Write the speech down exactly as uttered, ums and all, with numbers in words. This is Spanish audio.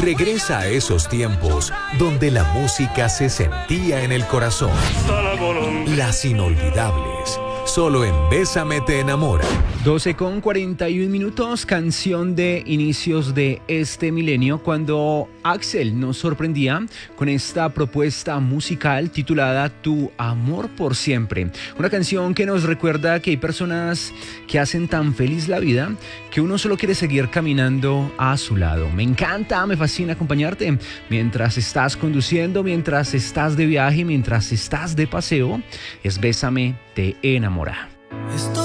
Regresa a esos tiempos donde la música se sentía en el corazón. Las inolvidables. Solo en Bésame te enamora. doce con cuarenta y un minutos, canción de inicios de este milenio, cuando Axel nos sorprendía con esta propuesta musical titulada Tu amor por siempre. Una canción que nos recuerda que hay personas que hacen tan feliz la vida que uno solo quiere seguir caminando a su lado. Me encanta, me fascina acompañarte mientras estás conduciendo, mientras estás de viaje, mientras estás de paseo. Es Bésame te enamora.